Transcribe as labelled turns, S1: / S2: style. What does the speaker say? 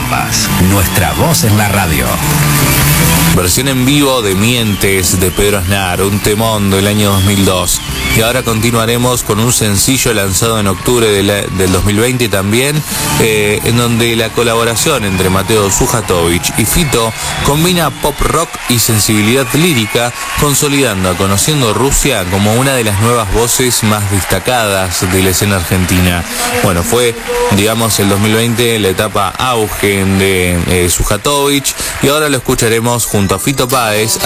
S1: Pampas, nuestra voz en la radio.
S2: Versión en vivo de Mientes de Pedro Aznar, un temón del año 2002. Y ahora continuaremos con un sencillo lanzado en octubre del 2020 también, en donde la colaboración entre Mateo Sujatovich y Fito combina pop rock y sensibilidad lírica, consolidando a Conociendo Rusia como una de las nuevas voces más destacadas de la escena argentina. Bueno, fue, digamos, el 2020 la etapa auge de Sujatovich, y ahora lo escucharemos junto a Fito Páez